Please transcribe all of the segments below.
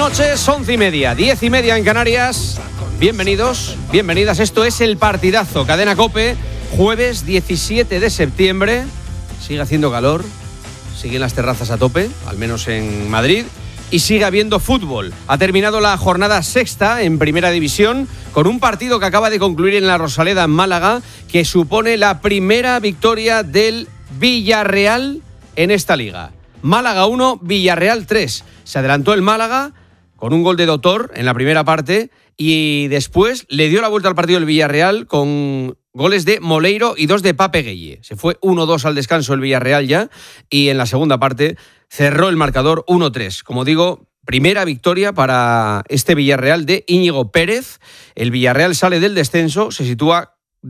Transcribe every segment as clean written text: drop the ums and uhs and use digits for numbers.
noches, 11:30, 10:30 en Canarias. Bienvenidos, bienvenidas. Esto es El Partidazo, Cadena COPE, jueves 17 de septiembre. Sigue haciendo calor, siguen las terrazas a tope, al menos en Madrid, y sigue habiendo fútbol. Ha terminado la jornada sexta en Primera División con un partido que acaba de concluir en la Rosaleda, en Málaga, que supone la primera victoria del Villarreal en esta liga. Málaga 1, Villarreal 3. Se adelantó el Málaga con un gol de Dotor en la primera parte y después le dio la vuelta al partido el Villarreal con goles de Moleiro y 2 de Pape Gueye. Se fue 1-2 al descanso el Villarreal ya y en la segunda parte cerró el marcador 1-3. Como digo, primera victoria para este Villarreal de Íñigo Pérez. El Villarreal sale del descenso, se sitúa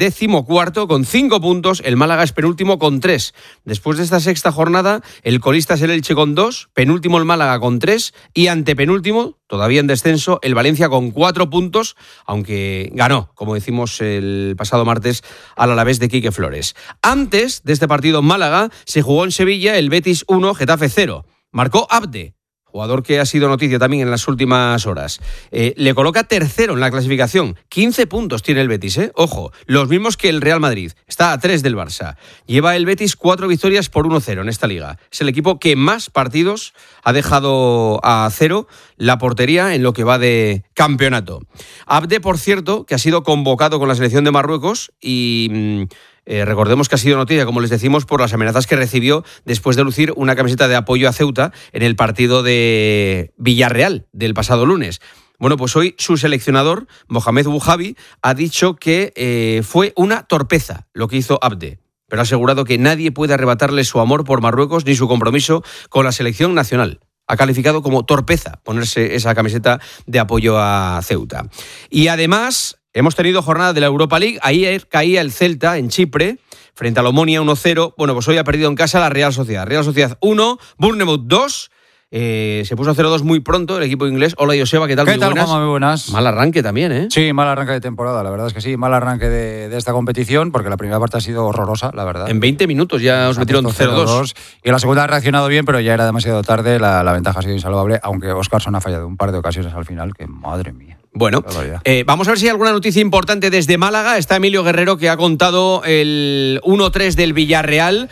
14º con 5 puntos, el Málaga es penúltimo con 3. Después de esta sexta jornada, el colista es el Elche con 2, penúltimo el Málaga con 3 y antepenúltimo, todavía en descenso, el Valencia con 4 puntos, aunque ganó, como decimos el pasado martes, al Alavés de Quique Flores. Antes de este partido en Málaga, se jugó en Sevilla el Betis 1, Getafe 0. Marcó Abde, jugador que ha sido noticia también en las últimas horas. Le coloca tercero en la clasificación. 15 puntos tiene el Betis, ¿eh? Ojo, los mismos que el Real Madrid. Está a 3 del Barça. Lleva el Betis 4 victorias por 1-0 en esta liga. Es el equipo que más partidos ha dejado a cero la portería en lo que va de campeonato. Abde, por cierto, que ha sido convocado con la selección de Marruecos y recordemos que ha sido noticia, como les decimos, por las amenazas que recibió después de lucir una camiseta de apoyo a Ceuta en el partido de Villarreal del pasado lunes. Bueno, pues hoy su seleccionador, Mohamed Bouhabi, ha dicho que fue una torpeza lo que hizo Abde, pero ha asegurado que nadie puede arrebatarle su amor por Marruecos ni su compromiso con la selección nacional. Ha calificado como torpeza ponerse esa camiseta de apoyo a Ceuta. Y además hemos tenido jornada de la Europa League. Ayer caía el Celta en Chipre frente al Omonia 1-0. Bueno, pues hoy ha perdido en casa la Real Sociedad. Real Sociedad 1, Bournemouth 2. Se puso 0-2 muy pronto el equipo inglés. Hola, Joseba, ¿qué tal? ¿Qué tal, Juanma? Muy buenas. Mal arranque también, ¿eh? Sí, mal arranque de temporada, la verdad es que sí. Mal arranque de esta competición, porque la primera parte ha sido horrorosa, la verdad. En 20 minutos ya os metieron 0-2. Y la segunda ha reaccionado bien, pero ya era demasiado tarde. La ventaja ha sido insalvable, aunque Óscarson ha fallado un par de ocasiones al final, que madre mía. Bueno, vamos a ver si hay alguna noticia importante desde Málaga. Está Emilio Guerrero, que ha contado el 1-3 del Villarreal.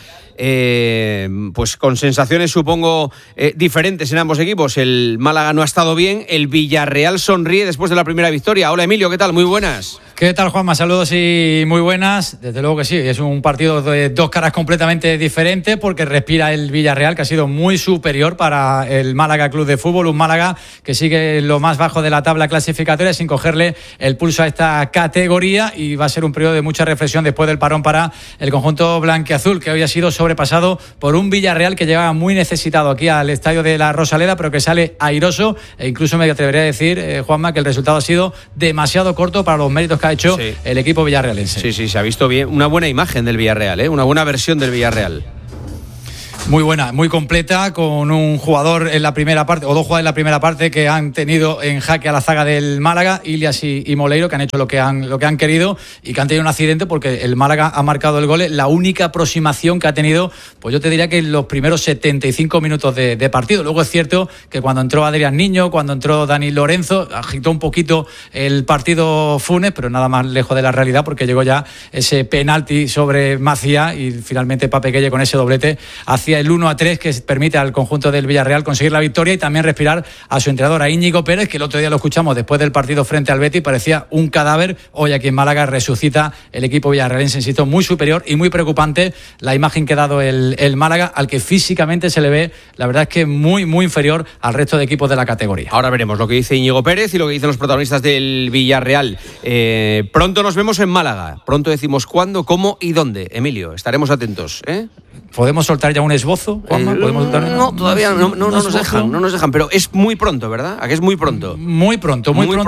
Pues con sensaciones supongo diferentes en ambos equipos. El Málaga no ha estado bien, el Villarreal sonríe después de la primera victoria. Hola, Emilio, ¿qué tal? Muy buenas. ¿Qué tal, Juanma? Saludos y muy buenas. Desde luego que sí, es un partido de dos caras completamente diferentes, porque respira el Villarreal, que ha sido muy superior para el Málaga Club de Fútbol, un Málaga que sigue lo más bajo de la tabla clasificatoria sin cogerle el pulso a esta categoría, y va a ser un periodo de mucha reflexión después del parón para el conjunto blanquiazul, que hoy ha sido sobrepasado por un Villarreal que llegaba muy necesitado aquí al estadio de la Rosaleda, pero que sale airoso, e incluso me atrevería a decir, Juanma, que el resultado ha sido demasiado corto para los méritos que ha hecho el equipo villarrealense. Sí, se ha visto bien, una buena imagen del Villarreal, una buena versión del Villarreal. Muy buena, muy completa, con un jugador en la primera parte, o dos jugadores en la primera parte, que han tenido en jaque a la zaga del Málaga, Ilias y Moleiro, que han hecho lo que han querido, y que han tenido un accidente porque el Málaga ha marcado el gol. La única aproximación que ha tenido, pues yo te diría que en los primeros 75 minutos de partido. Luego es cierto que cuando entró Adrián Niño, cuando entró Dani Lorenzo, agitó un poquito el partido Funes, pero nada más lejos de la realidad, porque llegó ya ese penalti sobre Macía y finalmente Pape Gueye con ese doblete hacía el 1-3 que permite al conjunto del Villarreal conseguir la victoria y también respirar a su entrenador, a Íñigo Pérez, que el otro día lo escuchamos después del partido frente al Betis, parecía un cadáver. Hoy aquí en Málaga resucita el equipo villarrealense, insisto, muy superior y muy preocupante la imagen que ha dado el Málaga, al que físicamente se le ve, la verdad es que muy, muy inferior al resto de equipos de la categoría. Ahora veremos lo que dice Íñigo Pérez y lo que dicen los protagonistas del Villarreal. Pronto nos vemos en Málaga, pronto decimos cuándo, cómo y dónde. Emilio, estaremos atentos, ¿eh? ¿Podemos soltar ya un esbozo, Juanma? No, todavía no nos dejan, pero es muy pronto, ¿verdad? ¿A que es muy pronto? Muy pronto.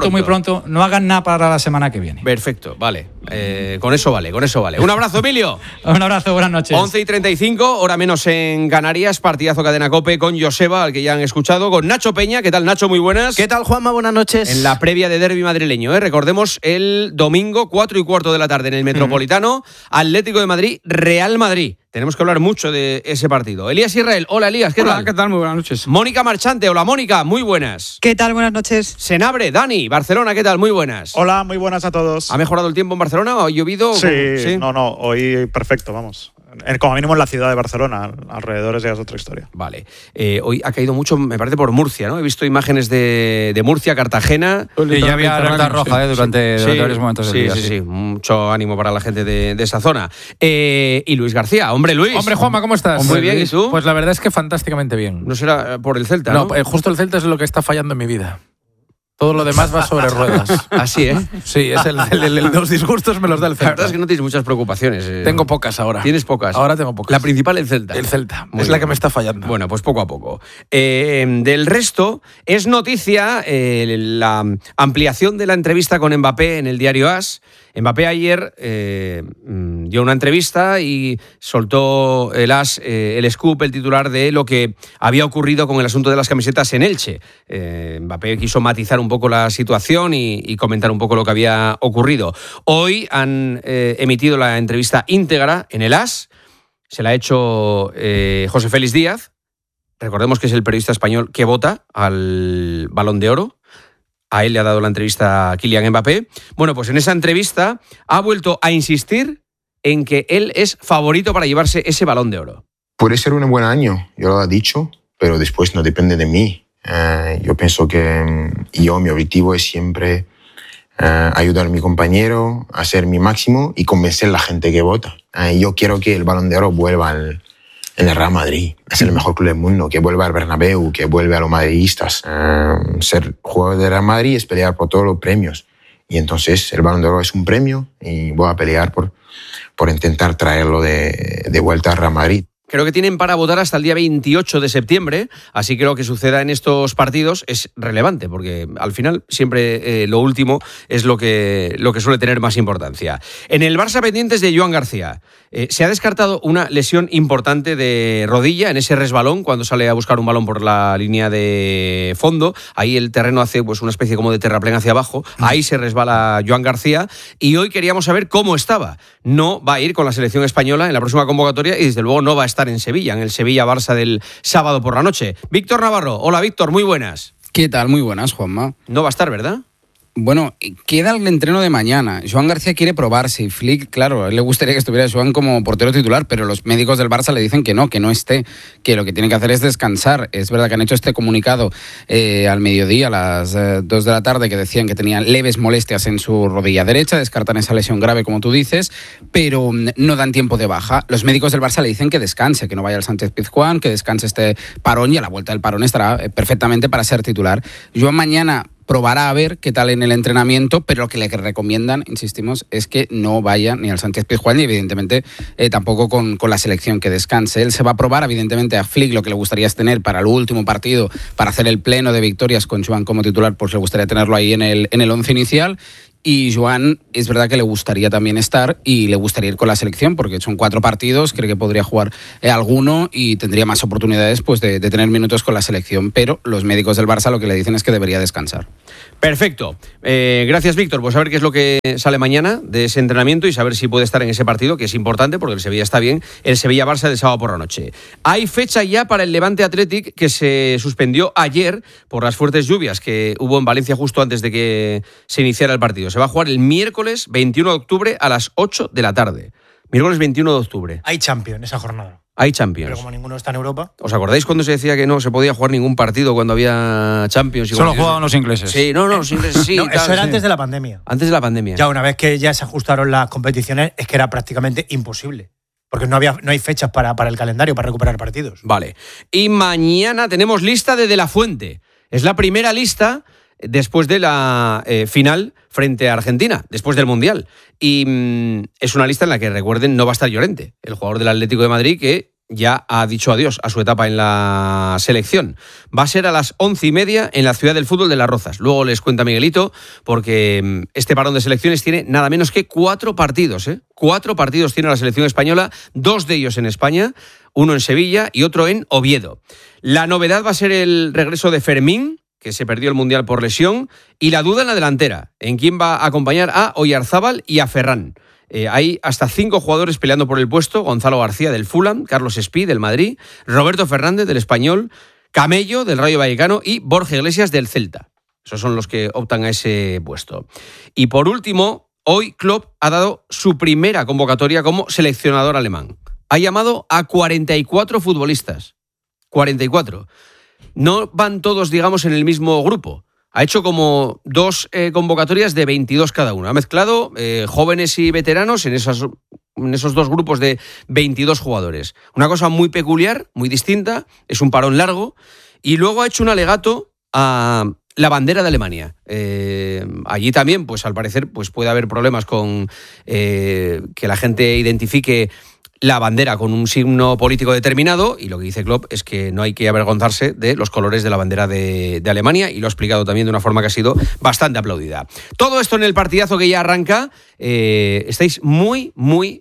No hagan nada para la semana que viene. Perfecto, vale. Con eso vale. Un abrazo, Emilio. Un abrazo, buenas noches. 11:35, hora menos en Canarias, partidazo Cadena COPE con Joseba, al que ya han escuchado, con Nacho Peña. ¿Qué tal, Nacho? Muy buenas. ¿Qué tal, Juanma? Buenas noches. En la previa de derbi madrileño, recordemos el domingo, 4:15 de la tarde en el Metropolitano, Atlético de Madrid, Real Madrid. tenemos que hablar mucho de ese partido. Elías Israel, hola Elías, ¿qué tal? Hola, ¿qué tal? Muy buenas noches. Mónica Marchante, hola Mónica, muy buenas. ¿Qué tal? Buenas noches. Senabre, Dani, Barcelona, ¿qué tal? Muy buenas. Hola, muy buenas a todos. ¿Ha mejorado el tiempo en Barcelona o ha llovido? Sí, no, hoy perfecto, vamos. Como mínimo en la ciudad de Barcelona, alrededor ya es otra historia. Vale. Hoy ha caído mucho, me parece, por Murcia, ¿no? He visto imágenes de Murcia, Cartagena. Y ya había alerta roja durante varios momentos del día. Sí, mucho ánimo para la gente de esa zona. Y Luis García, hombre Luis. Hombre Juanma, ¿cómo estás? Muy bien, ¿y tú? Pues la verdad es que fantásticamente bien. No será por el Celta, ¿no? No, justo el Celta es lo que está fallando en mi vida. Todo lo demás va sobre ruedas. Así, ¿eh? Sí, es los disgustos me los da el Celta. La verdad es que no tienes muchas preocupaciones. Tengo pocas ahora. ¿Tienes pocas? Ahora tengo pocas. La principal, el Celta. El Celta. Muy es bien. la que me está fallando. Bueno, pues poco a poco. Del resto, es noticia la ampliación de la entrevista con Mbappé en el diario AS. Mbappé ayer dio una entrevista y soltó el AS, el scoop, el titular de lo que había ocurrido con el asunto de las camisetas en Elche. Mbappé quiso matizar un poco la situación y comentar un poco lo que había ocurrido. Hoy han emitido la entrevista íntegra en el AS. Se la ha hecho José Félix Díaz. Recordemos que es el periodista español que vota al Balón de Oro. A él le ha dado la entrevista a Kylian Mbappé. Bueno, pues en esa entrevista ha vuelto a insistir en que él es favorito para llevarse ese Balón de Oro. Puede ser un buen año, yo lo he dicho, pero después no depende de mí. Yo pienso que mi objetivo es siempre ayudar a mi compañero, hacer mi máximo y convencer a la gente que vota. Yo quiero que el Balón de Oro vuelva en el Real Madrid, es el mejor club del mundo, que vuelva al Bernabéu, que vuelva a los madridistas. Ser jugador de Real Madrid es pelear por todos los premios. Y entonces el Balón de Oro es un premio y voy a pelear por intentar traerlo de vuelta al Real Madrid. Creo que tienen para votar hasta el día 28 de septiembre, así que lo que suceda en estos partidos es relevante, porque al final siempre lo último es lo que suele tener más importancia. En el Barça pendientes de Joan García, se ha descartado una lesión importante de rodilla en ese resbalón cuando sale a buscar un balón por la línea de fondo. Ahí el terreno hace pues una especie como de terraplén hacia abajo, ahí se resbala Joan García y hoy queríamos saber cómo estaba. No va a ir con la selección española en la próxima convocatoria y desde luego no va a estar en Sevilla, en el Sevilla-Barça del sábado por la noche. Víctor Navarro, hola Víctor, muy buenas. ¿Qué tal? Muy buenas, Juanma. No va a estar, ¿verdad? Bueno, queda el entreno de mañana. Joan García quiere probarse y Flick, claro, a él le gustaría que estuviera Joan como portero titular, pero los médicos del Barça le dicen que no esté, que lo que tiene que hacer es descansar. Es verdad que han hecho este comunicado al mediodía, a las 2 de la tarde, que decían que tenían leves molestias en su rodilla derecha, descartan esa lesión grave, como tú dices, pero no dan tiempo de baja. Los médicos del Barça le dicen que descanse, que no vaya al Sánchez-Pizjuán, que descanse este parón y a la vuelta del parón estará perfectamente para ser titular. Joan mañana probará a ver qué tal en el entrenamiento, pero lo que le recomiendan, insistimos, es que no vaya ni al Sánchez-Pizjuán ni evidentemente tampoco con la selección, que descanse. Él se va a probar, evidentemente a Flick lo que le gustaría es tener para el último partido, para hacer el pleno de victorias con Joan como titular, pues le gustaría tenerlo ahí en el once inicial. Y Joan es verdad que le gustaría también estar y le gustaría ir con la selección porque son 4 partidos, cree que podría jugar alguno y tendría más oportunidades pues de tener minutos con la selección, pero los médicos del Barça lo que le dicen es que debería descansar. Perfecto. Gracias, Víctor. Pues a ver qué es lo que sale mañana de ese entrenamiento y saber si puede estar en ese partido, que es importante porque el Sevilla está bien, el Sevilla-Barça del sábado por la noche. Hay fecha ya para el Levante Athletic, que se suspendió ayer por las fuertes lluvias que hubo en Valencia justo antes de que se iniciara el partido. Se va a jugar el miércoles 21 de octubre a las 8 de la tarde. Miércoles 21 de octubre. Hay Champions esa jornada. Hay Champions. Pero como ninguno está en Europa. ¿Os acordáis cuando se decía que no se podía jugar ningún partido cuando había Champions? Solo jugaban los ingleses. Sí, los ingleses sí. No, eso era antes de la pandemia. Antes de la pandemia. Ya una vez que ya se ajustaron las competiciones, es que era prácticamente imposible. Porque no hay fechas para el calendario, para recuperar partidos. Vale. Y mañana tenemos lista de la Fuente. Es la primera lista después de la final frente a Argentina, después del Mundial. Y es una lista en la que, recuerden, no va a estar Llorente, el jugador del Atlético de Madrid, que ya ha dicho adiós a su etapa en la selección. Va a ser a las 11:30 en la Ciudad del Fútbol de Las Rozas. Luego les cuenta Miguelito, porque este parón de selecciones tiene nada menos que 4 partidos. 4 partidos tiene la selección española, 2 de ellos en España, uno en Sevilla y otro en Oviedo. La novedad va a ser el regreso de Fermín, que se perdió el Mundial por lesión, y la duda en la delantera, en quién va a acompañar a Oyarzábal y a Ferran. Hay hasta 5 jugadores peleando por el puesto: Gonzalo García del Fulham, Carlos Espí del Madrid, Roberto Fernández del Español, Camello del Rayo Vallecano y Borja Iglesias del Celta. Esos son los que optan a ese puesto. Y por último, hoy Klopp ha dado su primera convocatoria como seleccionador alemán. Ha llamado a 44 futbolistas. 44. No van todos, digamos, en el mismo grupo. Ha hecho como 2 convocatorias de 22 cada uno. Ha mezclado jóvenes y veteranos en esos 2 grupos de 22 jugadores. Una cosa muy peculiar, muy distinta, es un parón largo. Y luego ha hecho un alegato a la bandera de Alemania. Allí también, pues al parecer, pues puede haber problemas con que la gente identifique la bandera con un signo político determinado, y lo que dice Klopp es que no hay que avergonzarse de los colores de la bandera de Alemania, y lo ha explicado también de una forma que ha sido bastante aplaudida. Todo esto en el partidazo que ya arranca. Estáis muy, muy,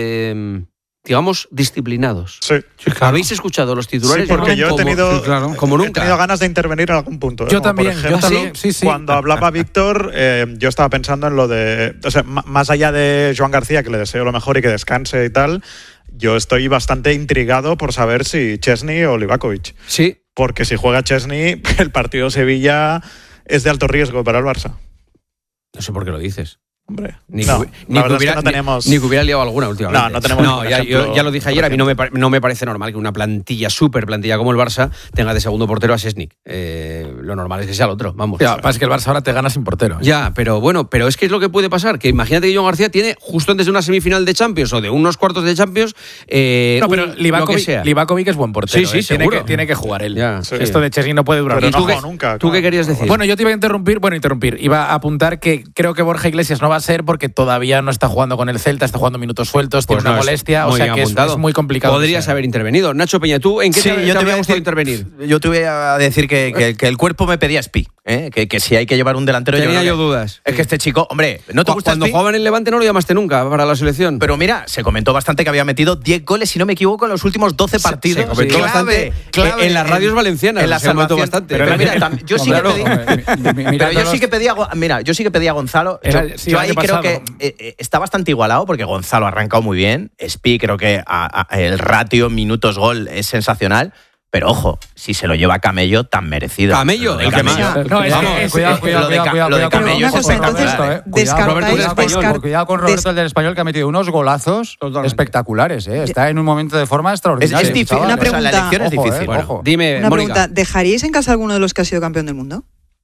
digamos, disciplinados. Sí. ¿Habéis escuchado los titulares? Sí, porque yo he tenido, como nunca. he tenido ganas de intervenir en algún punto. Yo Como también, por ejemplo, yo también. Sí. Cuando hablaba Víctor, yo estaba pensando en lo de... O sea, más allá de Joan García, que le deseo lo mejor y que descanse y tal, yo estoy bastante intrigado por saber si Chesney o Livakovic. Sí. Porque si juega Chesney, el partido Sevilla es de alto riesgo para el Barça. No sé por qué lo dices. Hombre, Ni no, que la verdad hubiera, es que no tenemos... ni que hubiera liado alguna últimamente. No tenemos ningún ejemplo ya lo dije ayer, a mí no me parece normal que una super plantilla como el Barça tenga de segundo portero a Sesnik. Lo normal es que sea el otro, vamos. Ya, pasa que el Barça ahora te gana sin portero. Ya, pero bueno, pero es que es lo que puede pasar, que imagínate que Joan García tiene justo antes de una semifinal de Champions o de unos cuartos de Champions, no, pero lo que sea. Livakovic es buen portero. Sí, seguro. Tiene que jugar él. Ya, sí. Esto de Chesney no puede durar. Pero mucho. no jugó nunca. ¿Tú qué querías decir? Bueno, yo te iba a interrumpir. Iba a apuntar que creo que Borja Iglesias no va a ser porque todavía no está jugando con el Celta, está jugando minutos sueltos, Pues tiene una molestia, o sea que es muy complicado. Podrías haber intervenido. Nacho Peña, ¿tú en qué te había gustado intervenir? Yo te voy a decir que el cuerpo me pedía Espí, que si hay que llevar un delantero... Tenía yo creo que- dudas. Es que este chico, hombre, ¿no te gusta Cuando Espí? jugaba en el Levante no lo llamaste nunca para la selección. Pero mira, se comentó bastante que había metido 10 goles, si no me equivoco, en los últimos 12 partidos. Se comentó bastante en las radios valencianas. En la se comentó salvación. bastante. Pero mira, yo sí que pedí... Pero yo sí que pedía a Gonzalo. Yo ahí creo que está bastante igualado porque Gonzalo ha arrancado muy bien. Espí creo que el ratio minutos-gol es sensacional. Pero ojo, si se lo lleva Camello, tan merecido. Camello, Lo de el que más. No, es Vamos, que cuidado, lo de Pero Camello una es cosa, entonces, espectacular. Cuidado con Roberto, el del Español, que ha metido unos golazos espectaculares. Está en un momento de forma extraordinaria. Es difícil, Una o sea, la pregunta. elección es difícil. Bueno, Ojo. dime, Una Mónica. pregunta, ¿dejaríais en casa alguno de los que ha sido campeón del mundo?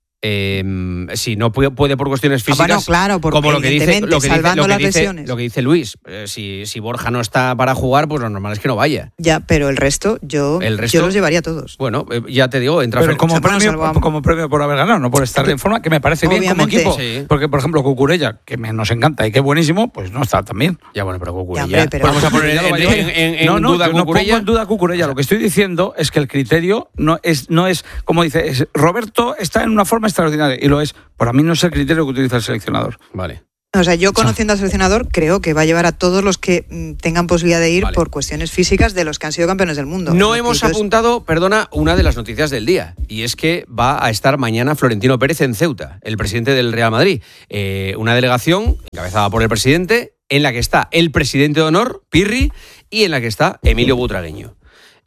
Sí, no puede por cuestiones físicas. bueno, claro, porque como lo que dice, evidentemente, salvando las lesiones. Lo que dice Luis. Si Borja no está para jugar, pues lo normal es que no vaya. Ya, pero el resto, yo los llevaría a todos. Bueno, ya te digo, entra Pero Fer- como premio por haber ganado, no por estar en forma, que me parece bien como Obviamente. equipo. Sí. Porque, por ejemplo, Cucurella, que nos encanta y que es buenísimo, pues no está tan bien. Ya, bueno, pero Cucurella. Ya, hombre, pero- Vamos a poner en No, duda yo no Cucurella. pongo en duda a Cucurella. Lo que estoy diciendo es que el criterio no es como dice, Roberto está en una forma extraordinaria y lo es. Para mí no es el criterio que utiliza el seleccionador. Vale. O sea, yo conociendo al seleccionador, creo que va a llevar a todos los que tengan posibilidad de ir Vale. por cuestiones físicas de los que han sido campeones del mundo. No Lo hemos que digo es- apuntado, perdona, una de las noticias del día, y es que va a estar mañana Florentino Pérez en Ceuta, el presidente del Real Madrid. Una delegación encabezada por el presidente, en la que está el presidente de honor, Pirri, y en la que está Emilio Butragueño.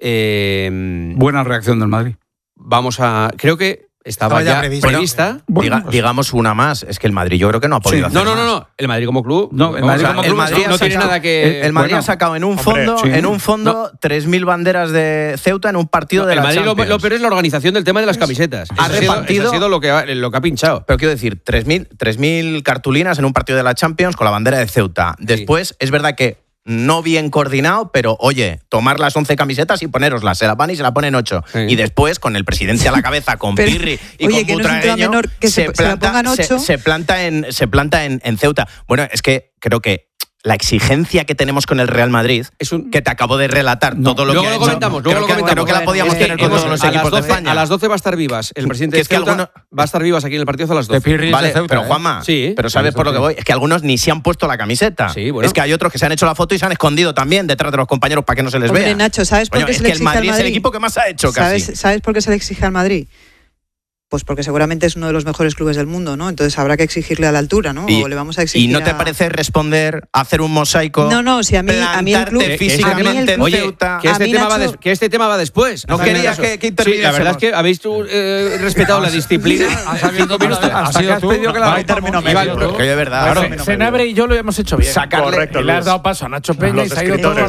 Buena reacción del Madrid. Creo que estaba ya prevista. Bueno, Digamos una más, es que el Madrid yo creo que no ha podido hacer No. más. El Madrid como club. No, el Madrid como club no tiene nada que. El Madrid Bueno, ha sacado en un hombre, fondo, sí. 3.000 banderas de Ceuta en un partido de El la Madrid Champions. lo peor es la organización del tema de las camisetas. Ha Eso ha repartido- sido lo que ha pinchado. Pero quiero decir, 3.000 cartulinas en un partido de la Champions con la bandera de Ceuta. Después, es verdad que no bien coordinado, pero oye, tomar las 11 camisetas y ponéroslas. Se las van y se la ponen 8. Sí. Y después, con el presidente a la cabeza, con Pero, Pirri y oye, con que no es un tema Butragueño, menor que se la pongan 8. se planta en Ceuta. Bueno, es que creo que la exigencia que tenemos con el Real Madrid, que te acabo de relatar todo lo luego que ha lo hecho, comentamos, luego creo lo comentamos. que la podíamos Es que tener con todos los a equipos las 12, de España. A las 12 va a estar vivas. El presidente Que es de que Ceuta alguno- va a estar vivas aquí en el partido a las 12. De Pirri Vale, de Ceuta, pero Juanma, Sí. pero sabes por lo que voy, es que algunos ni se han puesto la camiseta. Sí, bueno. Es que hay otros que se han hecho la foto y se han escondido también detrás de los compañeros para que no se les Hombre, vea. Nacho, ¿sabes por Coño, qué es se que le el exige al Madrid es el Madrid? equipo que más ha hecho casi. ¿Sabes por qué se le exige al Madrid? Pues porque seguramente es uno de los mejores clubes del mundo, ¿no? Entonces habrá que exigirle a la altura, ¿no? O le vamos a exigir. ¿Y no te parece responder, hacer un mosaico? No, si a mí el club físicamente en Ceuta. Que este tema va después. No quería que interviniésemos. Sí, la verdad es que habéis respetado la disciplina. Has pedido que la de verdad. Senabre y yo lo hemos hecho bien. Correcto, le has dado paso a Nacho Peña y se ha ido todo.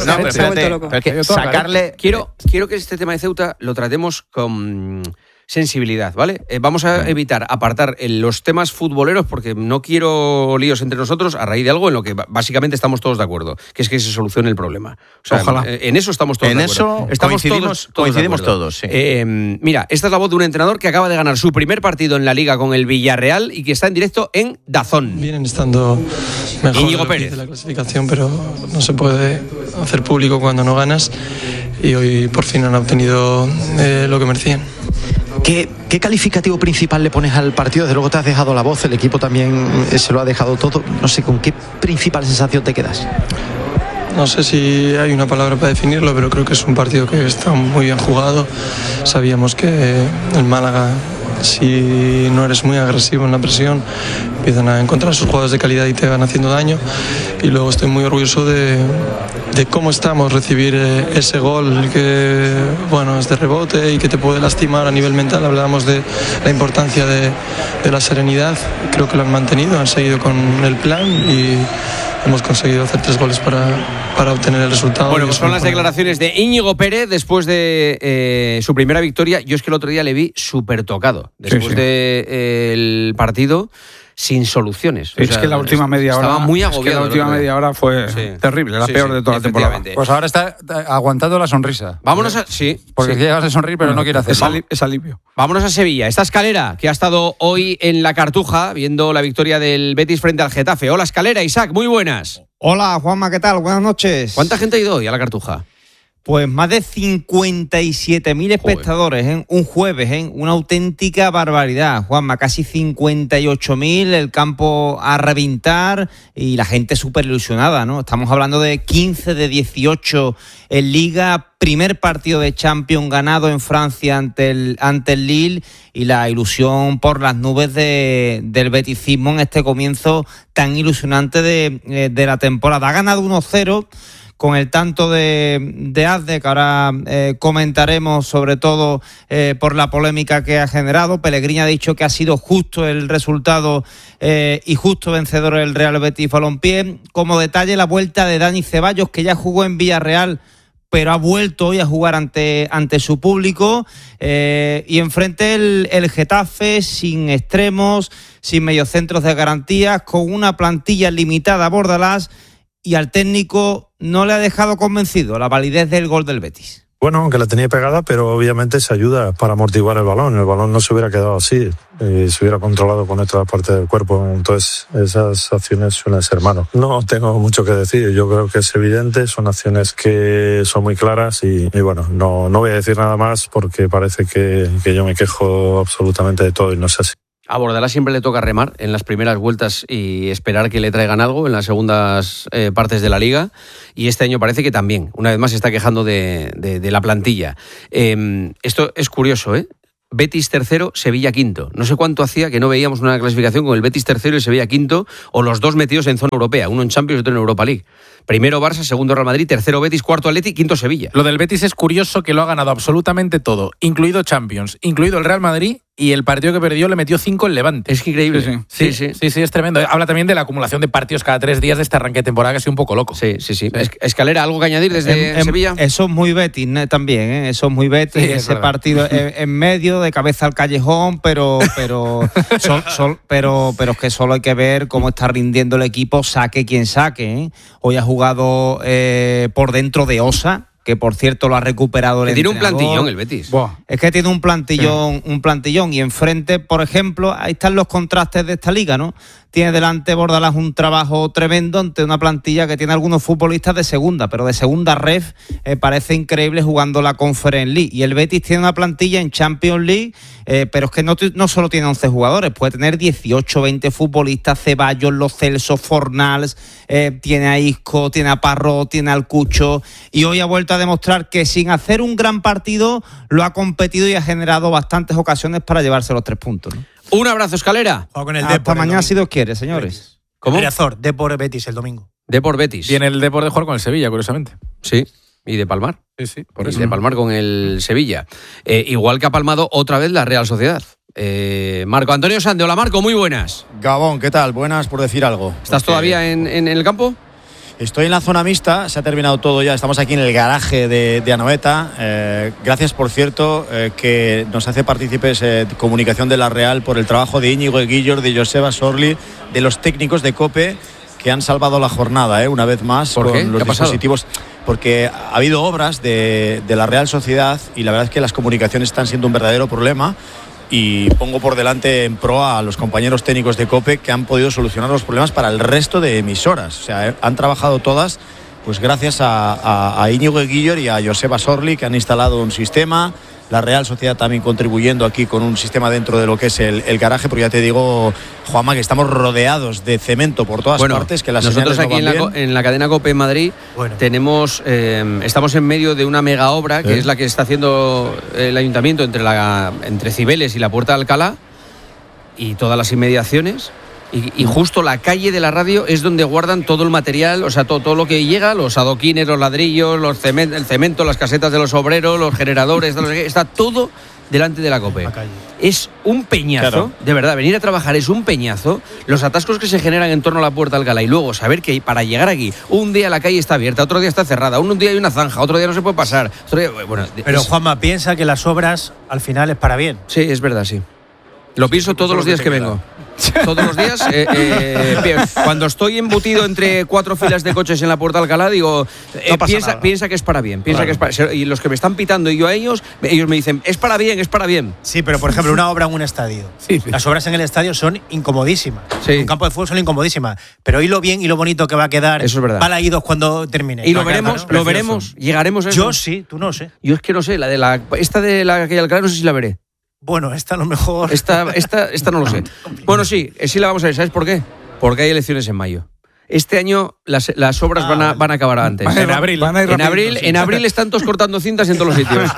Sacarle. Quiero que este tema de Ceuta lo tratemos con sensibilidad, ¿vale? Vamos a evitar apartar los temas futboleros porque no quiero líos entre nosotros a raíz de algo en lo que básicamente estamos todos de acuerdo, que es que se solucione el problema. O sea, ojalá. En eso estamos todos de acuerdo. Coincidimos todos, sí. Mira, esta es la voz de un entrenador que acaba de ganar su primer partido en la Liga con el Villarreal y que está en directo en DAZN. Vienen estando mejor Íñigo Pérez. de la clasificación, pero no se puede hacer público cuando no ganas y hoy por fin han obtenido lo que merecían. ¿Qué calificativo principal le pones al partido? Desde luego te has dejado la voz, el equipo también se lo ha dejado todo. No sé, ¿con qué principal sensación te quedas? No sé si hay una palabra para definirlo, pero creo que es un partido que está muy bien jugado. Sabíamos que el Málaga, si no eres muy agresivo en la presión, empiezan a encontrar sus jugadores de calidad y te van haciendo daño. Y luego estoy muy orgulloso de cómo estamos, recibir ese gol que bueno, es de rebote y que te puede lastimar a nivel mental. Hablábamos de la importancia de la serenidad. Creo que lo han mantenido, han seguido con el plan y hemos conseguido hacer 3 goles para obtener el resultado. Bueno, pues son las declaraciones de Íñigo Pérez después de su primera victoria. Yo es que el otro día le vi súper tocado después del partido, sin soluciones. Es que la última media hora estaba muy agobiado. Es que la última media hora fue terrible, la peor de toda la temporada. Pues ahora está aguantando la sonrisa. Vámonos a... Sí. Porque llegas a sonreír, pero no quiere hacer es alivio. Vámonos a Sevilla. Esta Escalera, que ha estado hoy en la Cartuja viendo la victoria del Betis frente al Getafe. Hola, Escalera. Isaac, muy buenas. Hola, Juanma, ¿qué tal? Buenas noches. ¿Cuánta gente ha ido hoy a la Cartuja? Pues más de 57.000 espectadores, un jueves, una auténtica barbaridad, Juanma, casi 58.000, el campo a reventar y la gente súper ilusionada, ¿no? Estamos hablando de 15 de 18 en Liga, primer partido de Champions ganado en Francia ante el Lille y la ilusión por las nubes del beticismo en este comienzo tan ilusionante de la temporada. Ha ganado 1-0 con el tanto de Azde, que ahora comentaremos, sobre todo por la polémica que ha generado. Pellegrini ha dicho que ha sido justo el resultado y justo vencedor el Real Betis Balompié. Como detalle, la vuelta de Dani Ceballos, que ya jugó en Villarreal, pero ha vuelto hoy a jugar ante su público, y enfrente el Getafe sin extremos, sin mediocentros de garantías, con una plantilla limitada a Bordalás, y al técnico no le ha dejado convencido la validez del gol del Betis. Bueno, aunque la tenía pegada, pero obviamente se ayuda para amortiguar el balón. El balón no se hubiera quedado así, se hubiera controlado con otra parte del cuerpo. Entonces, esas acciones suelen ser manos. No tengo mucho que decir, yo creo que es evidente, son acciones que son muy claras y bueno, no voy a decir nada más porque parece que yo me quejo absolutamente de todo y no es así. A Bordalás siempre le toca remar en las primeras vueltas y esperar que le traigan algo en las segundas partes de la Liga, y este año parece que también, una vez más, se está quejando de la plantilla. Esto es curioso, ¿eh? Betis tercero, Sevilla quinto. No sé cuánto hacía que no veíamos una clasificación con el Betis tercero y Sevilla quinto, o los dos metidos en zona europea, uno en Champions y otro en Europa League. Primero Barça, segundo Real Madrid, tercero Betis, cuarto Atleti, quinto Sevilla. Lo del Betis es curioso, que lo ha ganado absolutamente todo, incluido Champions, incluido el Real Madrid, y el partido que perdió le metió 5 el Levante. Es increíble. Sí, es tremendo. Habla también de la acumulación de partidos cada 3 días de este arranque de temporada, que ha sido un poco loco. Sí. Escalera, ¿algo que añadir desde Sevilla? Eso es muy Betis también, ¿eh? Eso es muy Betis, sí, ese partido en medio, de cabeza al callejón, pero es que solo hay que ver cómo está rindiendo el equipo, saque quien saque, ¿eh? Hoy ha jugado por dentro de Osa, que por cierto lo ha recuperado el entrenador. Tiene un plantillón el Betis. Buah. Es que tiene un plantillón, y enfrente, por ejemplo, ahí están los contrastes de esta liga, ¿no? tiene delante Bordalás un trabajo tremendo ante una plantilla que tiene algunos futbolistas de segunda, pero de segunda ref, parece increíble jugando la Conference League. Y el Betis tiene una plantilla en Champions League, pero es que no solo tiene 11 jugadores, puede tener 18, 20 futbolistas, Ceballos, Lo Celso, Fornals, tiene a Isco, tiene a Parró, tiene al Cucho, y hoy ha vuelto a demostrar que sin hacer un gran partido lo ha competido y ha generado bastantes ocasiones para llevarse los 3 puntos, ¿no? Un abrazo, Escalera. Con el Hasta mañana si Dios quiere, señores. ¿Cómo? Riazor, Depor Betis el domingo. Depor Betis. Viene el Depor de jugar con el Sevilla, curiosamente. Sí, y de palmar. Sí, por y eso. de palmar con el Sevilla. Igual que ha palmado otra vez la Real Sociedad. Marco Antonio Sande. Hola, Marco, muy buenas. Gabón, ¿qué tal? Buenas por decir algo. ¿Estás todavía en el campo? Estoy en la zona mixta, se ha terminado todo ya, estamos aquí en el garaje de Anoeta. Gracias, por cierto, que nos hace partícipes Comunicación de la Real por el trabajo de Íñigo Eguillor, de Joseba Sorli, de los técnicos de COPE, que han salvado la jornada, una vez más, ¿Por qué? con los dispositivos. Porque ha habido obras de la Real Sociedad y la verdad es que las comunicaciones están siendo un verdadero problema. Y pongo por delante en pro a los compañeros técnicos de COPE que han podido solucionar los problemas para el resto de emisoras. O sea, han trabajado todas pues gracias a Íñigo Eguillor y a Joseba Sorli, que han instalado un sistema. La Real Sociedad también contribuyendo aquí con un sistema dentro de lo que es el garaje, pero ya te digo, Juanma, que estamos rodeados de cemento por todas partes, que las nosotros aquí no en la cadena COPE en Madrid tenemos, estamos en medio de una mega obra que es la que está haciendo el ayuntamiento entre Cibeles y la Puerta de Alcalá y todas las inmediaciones. Y justo la calle de la radio es donde guardan todo el material, o sea, todo lo que llega, los adoquines, los ladrillos, el cemento, las casetas de los obreros, los generadores, está todo delante de la COPE. Es un peñazo, claro. De verdad, venir a trabajar es un peñazo. Los atascos que se generan en torno a la Puerta de Alcalá y luego saber que para llegar aquí, un día la calle está abierta, otro día está cerrada, un día hay una zanja, otro día no se puede pasar. Pero Juanma, piensa que las obras al final es para bien. Sí, es verdad, sí. Lo pienso todos los días que vengo. Todos los días, cuando estoy embutido entre 4 filas de coches en la Puerta de Alcalá, digo, piensa que es para bien, piensa que es para, y los que me están pitando y yo a ellos me dicen, es para bien, es para bien. Sí, pero por ejemplo, una obra en un estadio. Sí. Las obras en el estadio son incomodísimas. Sí. En un campo de fútbol son incomodísimas. Pero hoy lo bien y lo bonito que va a quedar Balaídos cuando termine. Y lo veremos, llegaremos a eso. Yo sí, tú no sé. Yo es que no sé, esta de la calle Alcalá no sé si la veré. Bueno, esta a lo mejor. Esta no lo sé. Bueno, sí la vamos a ver. ¿Sabes por qué? Porque hay elecciones en mayo. Este año las obras van a acabar antes. En abril. En abril están todos cortando cintas en todos los sitios.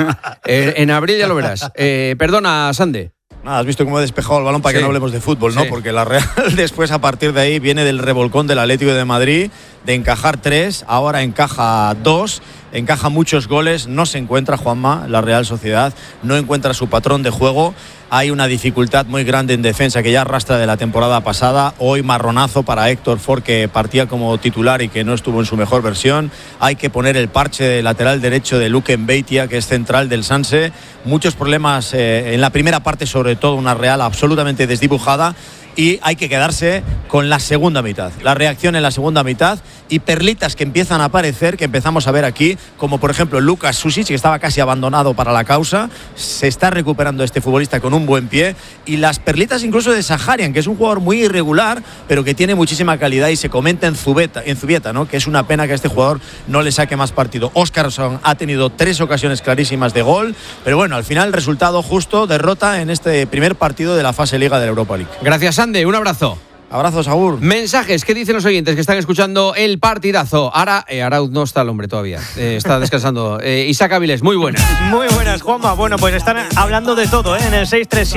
En abril ya lo verás. Perdona, Sande. Nada, has visto cómo he despejado el balón para que no hablemos de fútbol, ¿no? Porque la Real después, a partir de ahí, viene del revolcón del Atlético de Madrid, de encajar 3, ahora encaja 2, encaja muchos goles, no se encuentra, Juanma, la Real Sociedad, no encuentra su patrón de juego. Hay una dificultad muy grande en defensa que ya arrastra de la temporada pasada. Hoy marronazo para Héctor Ford, que partía como titular y que no estuvo en su mejor versión. Hay que poner el parche de lateral derecho de Luque Mbeitia, que es central del Sanse. Muchos problemas en la primera parte, sobre todo una Real absolutamente desdibujada. Y hay que quedarse con la segunda mitad, la reacción en la segunda mitad y perlitas que empiezan a aparecer, que empezamos a ver aquí, como por ejemplo Lucas Susic, que estaba casi abandonado para la causa, se está recuperando este futbolista con un buen pie, y las perlitas incluso de Saharian, que es un jugador muy irregular, pero que tiene muchísima calidad y se comenta en Zubieta, ¿no? Que es una pena que a este jugador no le saque más partido. Óscarson ha tenido 3 ocasiones clarísimas de gol, pero bueno, al final el resultado justo, derrota en este primer partido de la fase Liga de la Europa League. Gracias, Sande, un abrazo. Abrazos, Agur. Mensajes, ¿qué dicen los oyentes que están escuchando el partidazo? Arauz no está el hombre todavía, está descansando. Isaac Avilés, muy buenas. Muy buenas, Juanma. Bueno, pues están hablando de todo, en el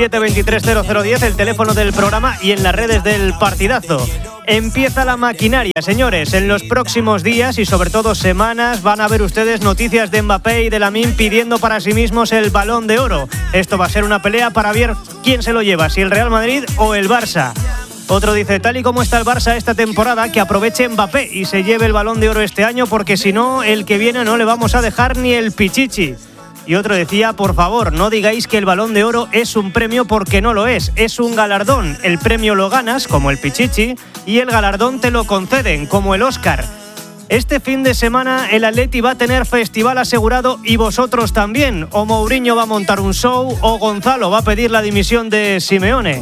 637-230010, el teléfono del programa, y en las redes del partidazo. Empieza la maquinaria, señores. En los próximos días y sobre todo semanas van a ver ustedes noticias de Mbappé y de Lamine pidiendo para sí mismos el Balón de Oro. Esto va a ser una pelea para ver quién se lo lleva, si el Real Madrid o el Barça. Otro dice, tal y como está el Barça esta temporada, que aproveche Mbappé y se lleve el Balón de Oro este año, porque si no, el que viene no le vamos a dejar ni el pichichi. Y otro decía, por favor, no digáis que el Balón de Oro es un premio, porque no lo es un galardón. El premio lo ganas, como el pichichi, y el galardón te lo conceden, como el Oscar. Este fin de semana el Atleti va a tener festival asegurado, y vosotros también. O Mourinho va a montar un show, o Gonzalo va a pedir la dimisión de Simeone.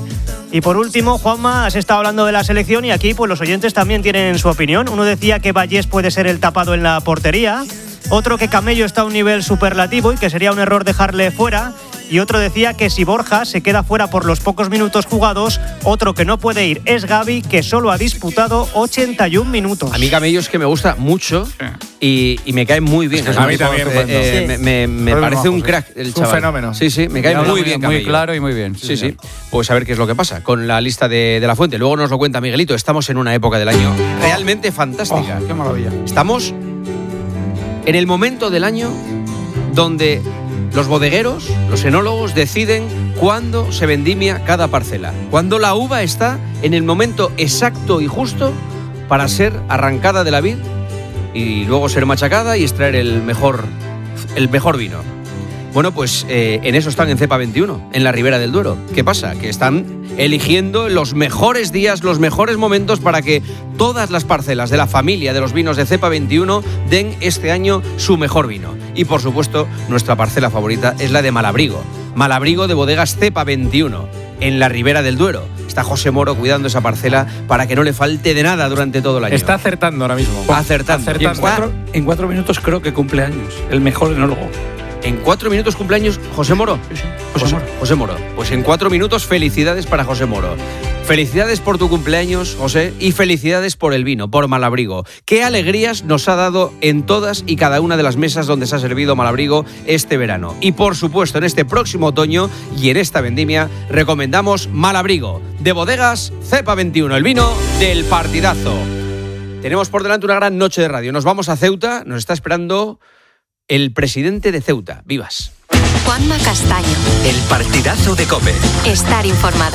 Y por último, Juanma, has estado hablando de la selección y aquí pues los oyentes también tienen su opinión. Uno decía que Vallés puede ser el tapado en la portería, otro que Camello está a un nivel superlativo y que sería un error dejarle fuera, y otro decía que si Borja se queda fuera por los pocos minutos jugados, otro que no puede ir es Gavi, que solo ha disputado 81 minutos. A mí Camello es que me gusta mucho y me cae muy bien. Es que a mí también. Me parece un crack el chaval. Un fenómeno. Sí, me cae muy bien Camello. Muy claro y muy bien. Sí. Pues a ver qué es lo que pasa con la lista de La Fuente. Luego nos lo cuenta Miguelito. Estamos en una época del año realmente fantástica. Qué maravilla. Estamos en el momento del año donde los bodegueros, los enólogos deciden cuándo se vendimia cada parcela. Cuando la uva está en el momento exacto y justo para ser arrancada de la vid y luego ser machacada y extraer el mejor vino. Bueno, pues en eso están en Cepa 21, en la Ribera del Duero. ¿Qué pasa? Que están eligiendo los mejores días, los mejores momentos para que todas las parcelas de la familia de los vinos de Cepa 21 den este año su mejor vino. Y por supuesto, nuestra parcela favorita es la de Malabrigo. Malabrigo de bodegas Cepa 21, en la Ribera del Duero. Está José Moro cuidando esa parcela para que no le falte de nada durante todo el año. Está acertando ahora mismo. Acertando. En 4 minutos creo que cumple años. El mejor enólogo. En 4 minutos cumpleaños José Moro. Sí. José Moro. Pues en 4 minutos felicidades para José Moro. Felicidades por tu cumpleaños, José, y felicidades por el vino, por Malabrigo. Qué alegrías nos ha dado en todas y cada una de las mesas donde se ha servido Malabrigo este verano. Y por supuesto, en este próximo otoño y en esta vendimia recomendamos Malabrigo, de bodegas Cepa 21, el vino del partidazo. Tenemos por delante una gran noche de radio. Nos vamos a Ceuta, nos está esperando el presidente de Ceuta. Vivas. Juanma Castaño. El partidazo de COPE. Estar informado.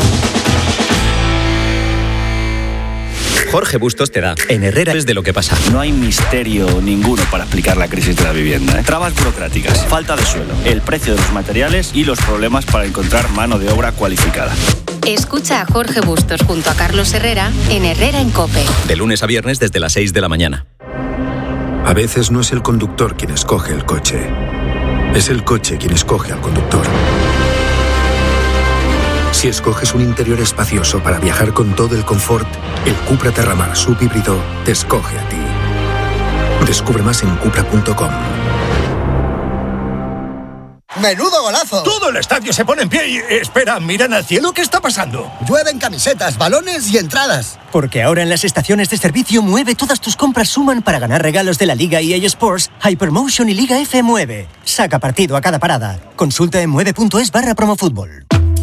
Jorge Bustos te da en Herrera es de lo que pasa. No hay misterio ninguno para explicar la crisis de la vivienda. Trabas burocráticas, falta de suelo, el precio de los materiales y los problemas para encontrar mano de obra cualificada. Escucha a Jorge Bustos junto a Carlos Herrera en Herrera en COPE. De lunes a viernes desde las 6 de la mañana. A veces no es el conductor quien escoge el coche. Es el coche quien escoge al conductor. Si escoges un interior espacioso para viajar con todo el confort, el Cupra Terramar subhíbrido te escoge a ti. Descubre más en cupra.com. ¡Menudo golazo! Todo el estadio se pone en pie y... Espera, miran al cielo, ¿qué está pasando? Llueven camisetas, balones y entradas. Porque ahora en las estaciones de servicio Mueve todas tus compras suman para ganar regalos de la Liga EA Sports, Hypermotion y Liga F Mueve. Saca partido a cada parada. Consulta en mueve.es/promofútbol.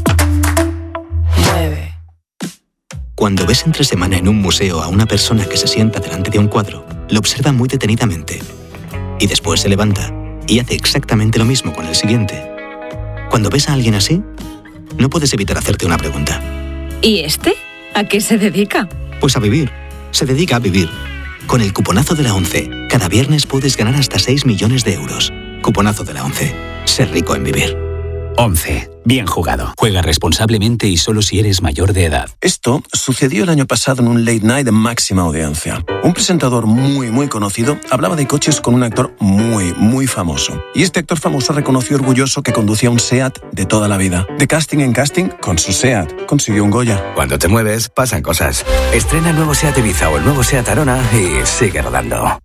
Mueve. Cuando ves entre semana en un museo a una persona que se sienta delante de un cuadro, lo observa muy detenidamente. Y después se levanta y hace exactamente lo mismo con el siguiente. Cuando ves a alguien así, no puedes evitar hacerte una pregunta. ¿Y este? ¿A qué se dedica? Pues a vivir. Se dedica a vivir. Con el cuponazo de la 11, cada viernes puedes ganar hasta 6 millones de euros. Cuponazo de la 11. Ser rico en vivir. 11. Bien jugado. Juega responsablemente y solo si eres mayor de edad. Esto sucedió el año pasado en un late night de máxima audiencia. Un presentador muy conocido hablaba de coches con un actor muy famoso. Y este actor famoso reconoció orgulloso que conducía un SEAT de toda la vida. De casting en casting, con su SEAT consiguió un Goya. Cuando te mueves, pasan cosas. Estrena el nuevo SEAT Ibiza o el nuevo SEAT Arona y sigue rodando.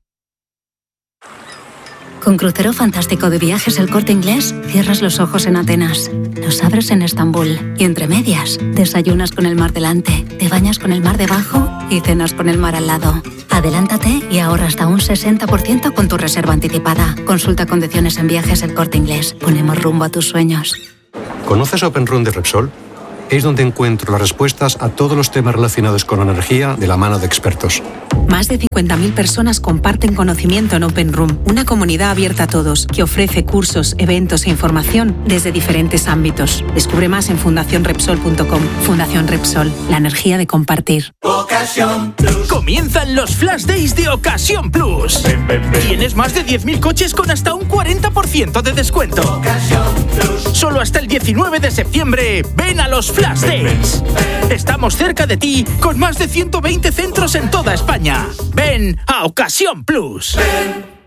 Con Crucero Fantástico de Viajes El Corte Inglés, cierras los ojos en Atenas, los abres en Estambul y entre medias, desayunas con el mar delante, te bañas con el mar debajo y cenas con el mar al lado. Adelántate y ahorra hasta un 60% con tu reserva anticipada. Consulta condiciones en Viajes El Corte Inglés. Ponemos rumbo a tus sueños. ¿Conoces Open Room de Repsol? Es donde encuentro las respuestas a todos los temas relacionados con energía de la mano de expertos. Más de 50.000 personas comparten conocimiento en Open Room, una comunidad abierta a todos que ofrece cursos, eventos e información desde diferentes ámbitos. Descubre más en fundacionrepsol.com. Fundación Repsol, la energía de compartir. Ocasión Plus. Comienzan los Flash Days de Ocasión Plus. Tienes más de 10.000 coches con hasta un 40% de descuento. Ocasión Plus. Solo hasta el 19 de septiembre. Ven a los Flash Days. Estamos cerca de ti con más de 120 centros en toda España. Ven a Ocasión Plus.